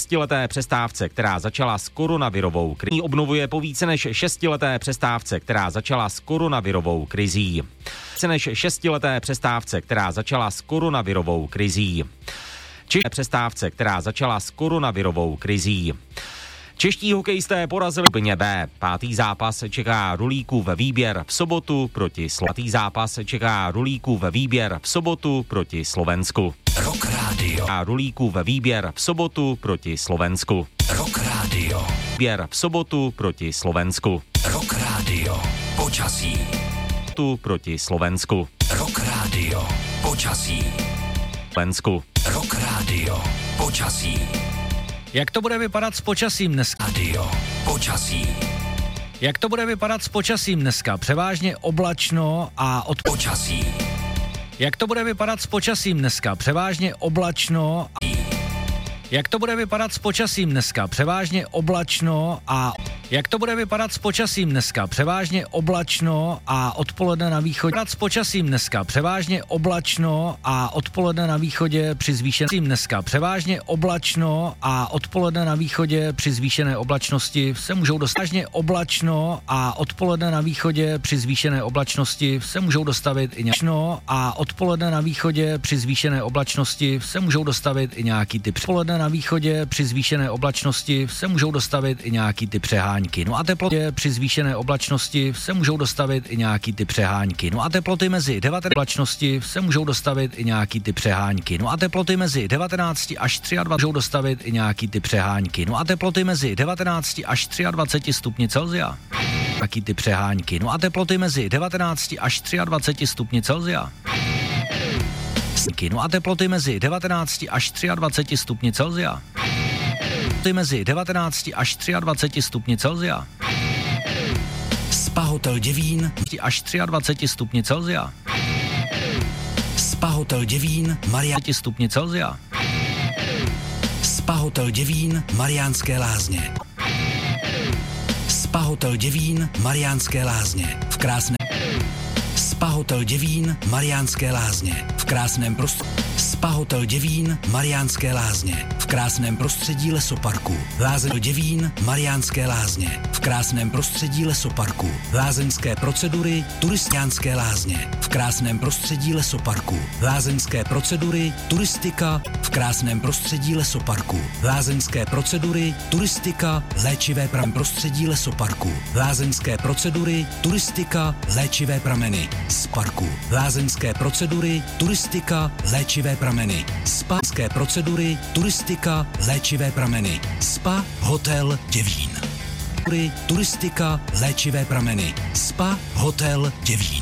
šestileté přestávce, která začala s koronavirovou krizí. Obnovuje po více než šestileté přestávce, která začala s koronavirovou krizí. Více než šestileté přestávce, která začala s koronavirovou krizí. Přestávce, která začala s koronavirovou krizí. Čeští hokejisté porazili skupině B. Pátý zápas čeká Rulíkův výběr v sobotu proti Slovensku. Pátý zápas čeká Rulíkův výběr v sobotu proti Slovensku. Rock Radio. A Rulíkův výběr v sobotu proti Slovensku. Rock Radio. Výběr v sobotu proti Slovensku. Rock Radio. Počasí. Tu proti Slovensku. Rock Radio. Počasí. Slovensku. Rock Radio. Počasí. Jak to bude vypadat s počasím dneska? Radio. Počasí. Jak to bude vypadat s počasím dneska? Převážně oblačno a od Počasí. Jak to bude vypadat s počasím dneska? Převážně oblačno. Jak to bude vypadat s počasím dneska? Převážně oblačno a jak to bude vypadat s počasím dneska? Převážně oblačno a odpoledne na východě. S počasím dneska převážně oblačno a odpoledne na východě při zvýšeném dneska převážně oblačno a odpoledne na východě při zvýšené oblačnosti se můžou dostat oblačno a odpoledne na východě při zvýšené oblačnosti se můžou dostavit i a odpoledne na východě při zvýšené oblačnosti se můžou dostavit i nějaký typ odpoledne na východě při zvýšené oblačnosti se můžou dostavit i nějaký ty přehánky. No a teploty při zvýšené oblačnosti se můžou dostavit i nějaký ty přehánky. No a teploty mezi 19 oblačnosti se můžou dostavit i nějaký ty přehánky. No a teploty mezi 19 až 23 můžou dostavit i nějaký ty přehánky. No a teploty mezi 19 až 23 stupni Celsia. Taky ty přehánky. No a teploty mezi 19 až 23 stupni Celsia. No a teploty mezi 19 až 23 stupni Celsia. Mezi 19 až 23 stupni Celsia. Spa Hotel Děvín Až 23 stupni Celsia. Spa Hotel Děvín Mariánské stupni Celsia. Spa Hotel Děvín Mariánské Lázně. Spa Hotel Děvín Mariánské Lázně. V krásném Spa Hotel Děvín Mariánské Lázně. V krásném prostředí. Spa Hotel Děvín Mariánské Lázně. V krásném prostředí lesoparku. Lázeň Děvín Mariánské Lázně. V krásném prostředí lesoparku. Lázeňské procedury Turistiánské Lázně. V krásném prostředí lesoparku. Lázeňské procedury turistika v krásném prostředí lesoparku. Lázeňské procedury turistika léčivé prostředí lesoparku. Lázeňské procedury turistika léčivé prameny z parku. Lázeňské procedury turistika léčivé prameny. Spaské procedury turistika léčivé prameny. Spa Hotel Děvín. Turistika léčivé prameny. Spa Hotel Děvín.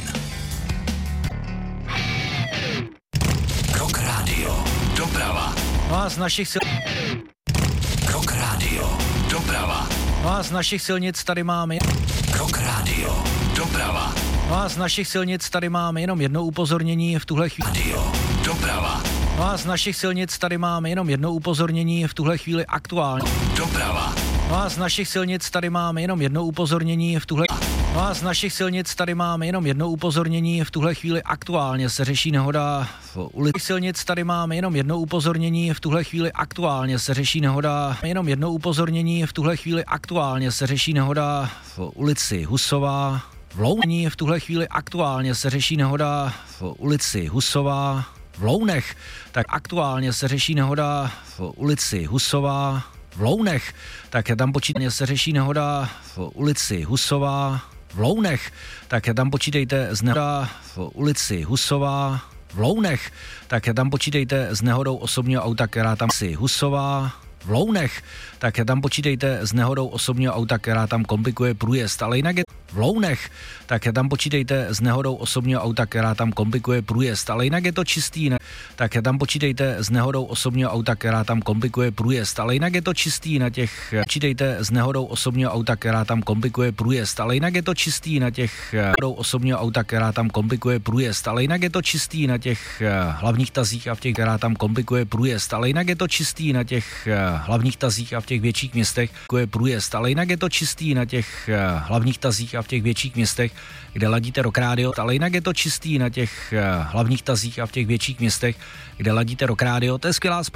Rock Radio. Doprava. No a z našich Rock Radio. Doprava. No a z našich silnic tady máme Rock Radio. Doprava. No a z našich silnic tady máme jenom jedno upozornění v tuhle chvíli. Radio. Doprava. No a z našich silnic tady máme jenom jedno upozornění v tuhle chvíli aktuálně. Doprava. No a z našich silnic tady máme jenom jedno upozornění v tuhle. No a z našich silnic tady máme jenom jedno upozornění v tuhle chvíli aktuálně se řeší nehoda v ulici. Silnic tady máme jenom jedno upozornění v tuhle chvíli aktuálně se řeší nehoda. Jenom jedno upozornění v tuhle chvíli aktuálně se řeší nehoda v ulici Husová. V Louní v tuhle chvíli aktuálně se řeší nehoda v ulici Husová. V Lounech tak aktuálně se řeší nehoda v ulici Husová. V Lounech tak tam počítejte se řeší nehoda v ulici Husová. V Lounech tak tam počítejte z nehoda v ulici Husová. V Lounech tak tam počítejte s nehodou osobního auta, která tam si Husová. V Lounech tak tam počítejte s nehodou osobního auta, která tam komplikuje průjezd, ale jinak je v Lounech tak tam počítejte s nehodou osobního auta, která tam komplikuje průjezd, ale jinak je to čistý, ne? Tak tam počítejte s nehodou osobního auta, která tam komplikuje průjezd, ale jinak je to čistý na těch počítejte s nehodou osobního auta, která tam komplikuje průjezd, ale jinak je to čistý na těch nehodou osobního auta, která tam komplikuje průjezd, ale jinak je to čistý na těch hlavních tazích a v těch, která tam komplikuje průjezd, ale jinak je to čistý na těch hlavních tazích a v těch větších městech je průjezd, ale jinak je to čistý na těch hlavních tazích a v těch větších městech, kde ladíte Rock Radio, ale jinak je to čistý na těch hlavních tazích a v těch větších městech, kde ladíte Rock Radio. To je skvělá zpráva.